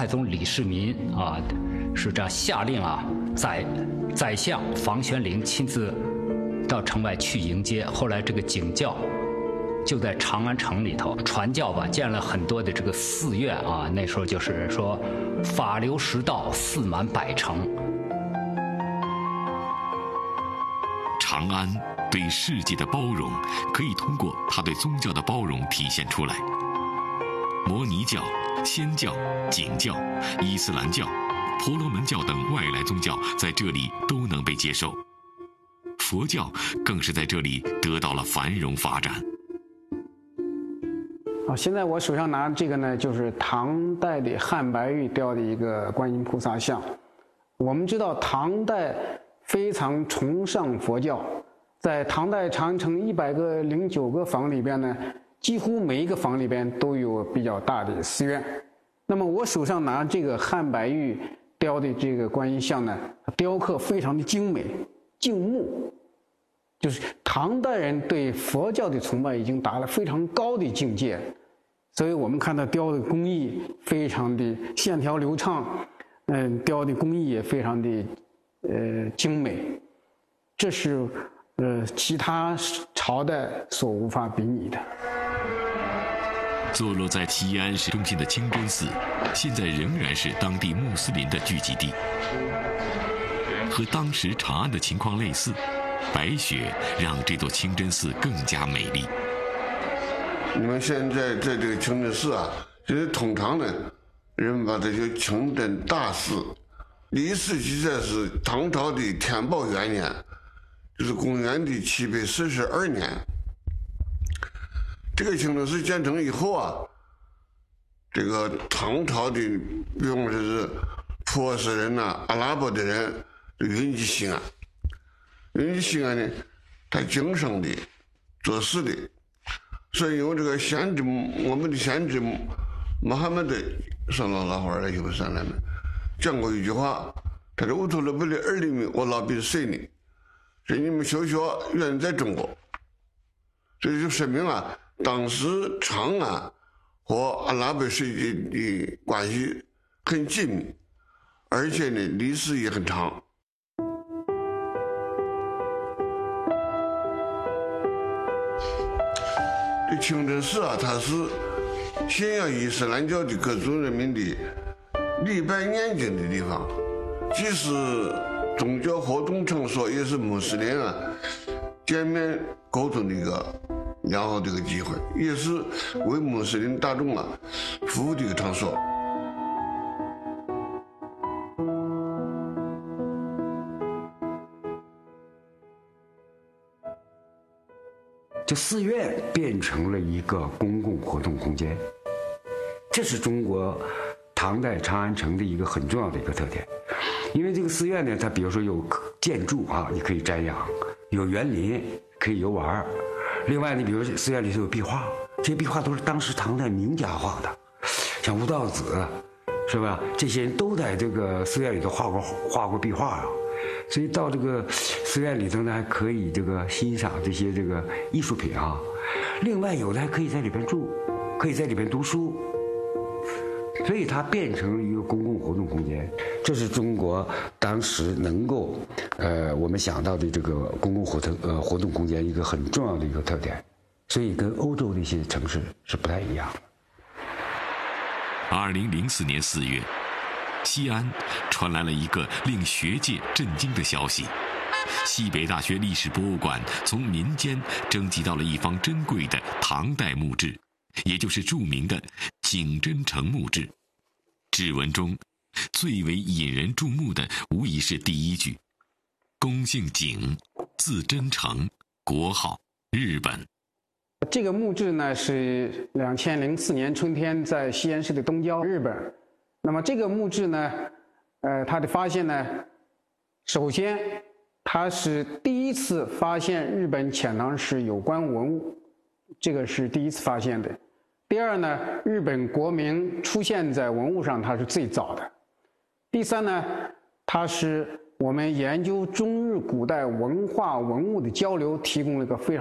太宗李世民啊，是这样下令啊，宰相房玄龄亲自到城外去迎接。后来这个景教就在长安城里头传教吧，建了很多的这个寺院啊。那时候就是说，法流十道，寺满百城。 长安对世界的包容，可以通过他对宗教的包容体现出来。摩尼教、祆教、景教、伊斯兰教、婆罗门教等外来宗教在这里都能被接受，佛教更是在这里得到了繁荣发展。 现在我手上拿这个呢，就是唐代的汉白玉雕的一个观音菩萨像。我们知道唐代非常崇尚佛教，在唐代长安城109个坊里边呢，几乎每一个坊里边都有比较大的寺院。那么我手上拿这个汉白玉雕的这个观音像呢，雕刻非常的精美，静穆，就是唐代人对佛教的崇拜已经达了非常高的境界，所以我们看到雕的工艺非常的线条流畅，雕的工艺也非常的精美，这是其他朝代所无法比拟的。 坐落在西安市中心的清真寺，现在仍然是当地穆斯林的聚集地。和当时长安的情况类似，白雪让这座清真寺更加美丽。 你们现在在这个清真寺啊，就是通常的人们把它叫清真大寺。历史记载是唐朝的天宝元年，就是公元的742年。这个清真寺建成以后啊，这个唐朝的，比方说是波斯人呐、阿拉伯的人云集西安。云集西安呢，他经商的、做事的，所以有这个先知，我们的先知穆罕默德صلى الله عليه وسلم讲过一句话，他说：“乌托勒布里尔里米我老比谁呢？所以你们学远在中国。”这就说明啊，当时长安和阿拉伯世界的关系很紧密，而且呢历史也很长。这清真寺啊，它是信仰伊斯兰教的各族人民的礼拜念经的地方，既是宗教活动场所，也是穆斯林啊见面沟通的一个良好的一个机会，也是为穆斯林大众啊服务的一个场所。 这寺院变成了一个公共活动空间，这是中国唐代长安城的一个很重要的一个特点。因为这个寺院呢，它比如说有建筑啊，你可以瞻仰；有园林可以游玩。另外，你比如寺院里头有壁画，这些壁画都是当时唐代名家画的，像吴道子，是吧？这些人都在这个寺院里头画过壁画啊。所以到这个寺院里头呢，还可以这个欣赏这些这个艺术品啊。另外有的还可以在里边住，可以在里边读书。所以它变成了一个公共活动空间，这是中国当时能够我们想到的这个公共活动空间一个很重要的一个特点。所以跟欧洲的一些城市是不太一样的。 2004年4月，西安传来了一个令学界震惊的消息：西北大学历史博物馆从民间征集到了一方珍贵的唐代墓志，也就是著名的景真城墓志。志文中最为引人注目的无疑是第一句：公姓景，字真诚，国号日本。 这个墓志呢是2004年春天在西安市的东郊日本。那么这个墓志呢，它的发现呢，首先它是第一次发现日本遣唐使有关文物，这个是第一次发现的。第二呢，日本国名出现在文物上，它是最早的。第三呢，它是我们研究中日古代文化文物的交流提供了一个非常